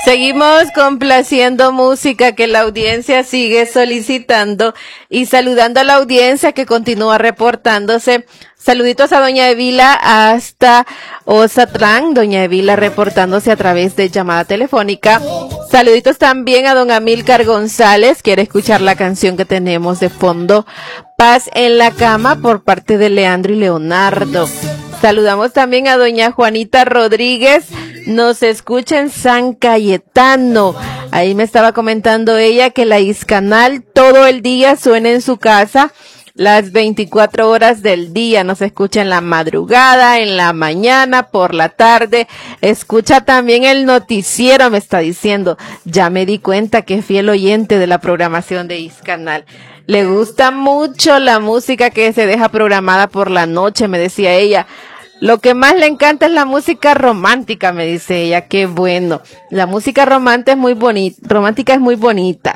Seguimos complaciendo música que la audiencia sigue solicitando y saludando a la audiencia que continúa reportándose. Saluditos a Doña Evila hasta Ozatlán, Doña Evila reportándose a través de llamada telefónica. Saluditos también a Don Amílcar González, quiere escuchar la canción que tenemos de fondo, Paz en la Cama, por parte de Leandro y Leonardo. Saludamos también a Doña Juanita Rodríguez, nos escucha en San Cayetano. Ahí me estaba comentando ella que la Iscanal todo el día suena en su casa, las 24 horas del día. Nos escucha en la madrugada, en la mañana, por la tarde. Escucha también el noticiero, me está diciendo. Ya me di cuenta que es fiel oyente de la programación de Iscanal. Le gusta mucho la música que se deja programada por la noche, me decía ella. Lo que más le encanta es la música romántica, me dice ella. Qué bueno. La música romántica es muy bonita.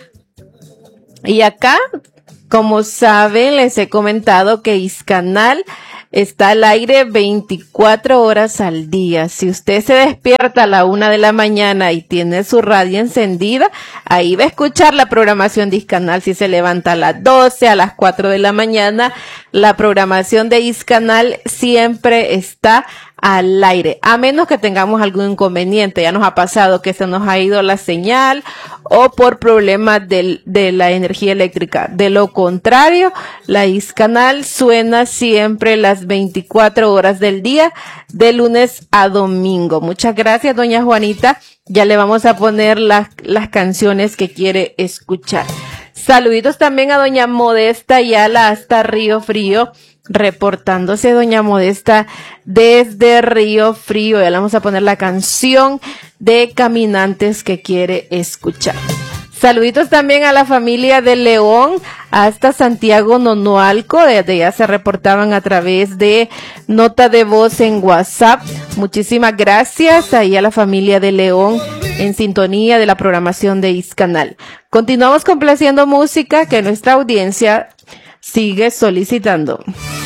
Y acá, como saben, les he comentado que Iscanal está al aire 24 horas al día. Si usted se despierta a la 1 de la mañana y tiene su radio encendida, ahí va a escuchar la programación de Iscanal. Si se levanta a las 12, a las 4 de la mañana, la programación de Iscanal siempre está al aire, a menos que tengamos algún inconveniente. Ya nos ha pasado que se nos ha ido la señal o por problemas de la energía eléctrica. De lo contrario, la Iscanal suena siempre las 24 horas del día, de lunes a domingo. Muchas gracias, doña Juanita. Ya le vamos a poner las canciones que quiere escuchar. Saluditos también a doña Modesta Ayala hasta Río Frío. Reportándose doña Modesta desde Río Frío. Ya le vamos a poner la canción de Caminantes que quiere escuchar. Saluditos también a la familia de León hasta Santiago Nonualco. Desde allá se reportaban a través de nota de voz en WhatsApp. Muchísimas gracias ahí a la familia de León en sintonía de la programación de Iscanal. Continuamos complaciendo música que nuestra audiencia sigue solicitando.